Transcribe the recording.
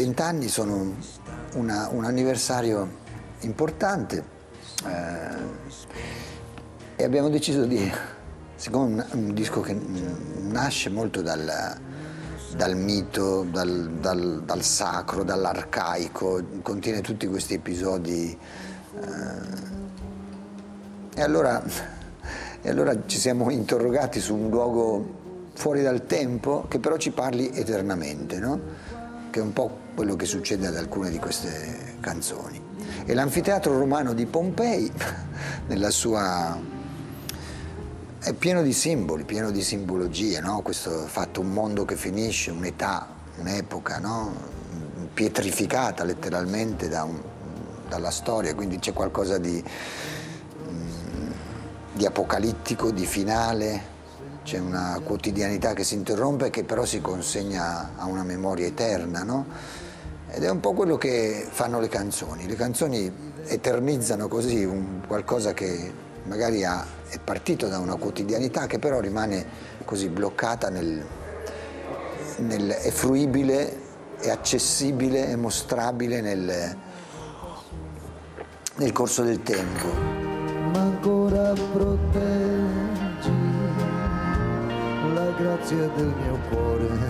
20 anni sono un anniversario importante e abbiamo deciso di, siccome è un disco che nasce molto dal mito, dal sacro, dall'arcaico, contiene tutti questi episodi, e allora ci siamo interrogati su un luogo fuori dal tempo che però ci parli eternamente, no? Che è un po' quello che succede ad alcune di queste canzoni. E l'anfiteatro romano di Pompei, nella sua... è pieno di simboli, pieno di simbologie, no? Questo fatto, un mondo che finisce, un'età, un'epoca, no? Pietrificata letteralmente dalla storia, quindi c'è qualcosa di apocalittico, di finale, c'è una quotidianità che si interrompe, che però si consegna a una memoria eterna, no? Ed è un po' quello che fanno le canzoni. Le canzoni eternizzano così qualcosa che magari è partito da una quotidianità che però rimane così bloccata è fruibile, è accessibile, è mostrabile nel corso del tempo. Ma ancora proteggi la grazia del mio cuore.